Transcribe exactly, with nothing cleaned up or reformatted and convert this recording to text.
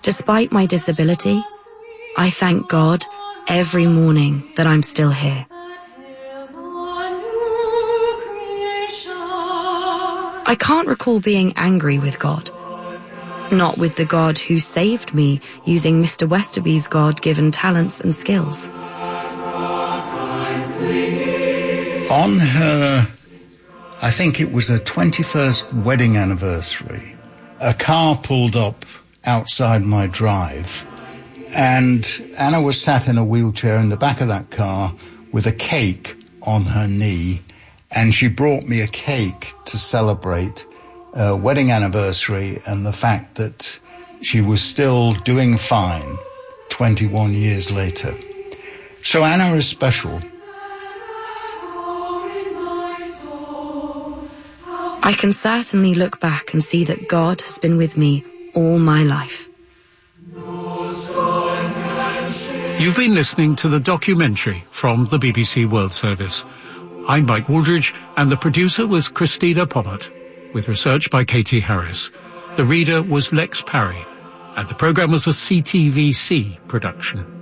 Despite my disability, I thank God every morning that I'm still here. I can't recall being angry with God. Not with the God who saved me using Mister Westerby's God-given talents and skills. On her, I think it was her twenty-first wedding anniversary, a car pulled up outside my drive, and Anna was sat in a wheelchair in the back of that car with a cake on her knee, and she brought me a cake to celebrate a wedding anniversary and the fact that she was still doing fine twenty-one years later. So Anna is special. I can certainly look back and see that God has been with me all my life. You've been listening to the documentary from the B B C World Service. I'm Mike Wooldridge, and the producer was Christina Pommett, with research by Katie Harris. The reader was Lex Parry, and the programme was a C T V C production.